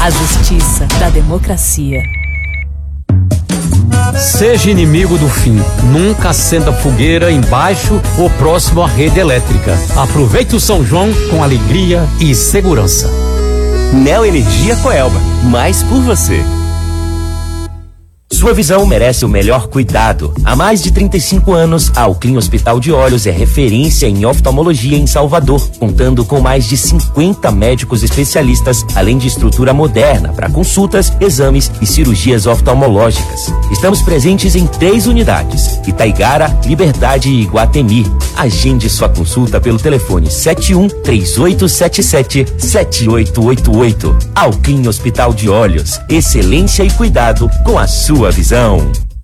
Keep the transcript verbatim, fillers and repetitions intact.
a justiça da democracia. Seja inimigo do fim. Nunca acenda fogueira embaixo ou próximo à rede elétrica. Aproveite o São João com alegria e segurança. Neoenergia Coelba, mais por você. Sua visão merece o melhor cuidado. Há mais de trinta e cinco anos, a Alclin Hospital de Olhos é referência em oftalmologia em Salvador, contando com mais de cinquenta médicos especialistas, além de estrutura moderna para consultas, exames e cirurgias oftalmológicas. Estamos presentes em três unidades: Itaigara, Liberdade e Iguatemi. Agende sua consulta pelo telefone sete um três oito sete sete sete oito oito oito. Alclin Hospital de Olhos, excelência e cuidado com a sua visão.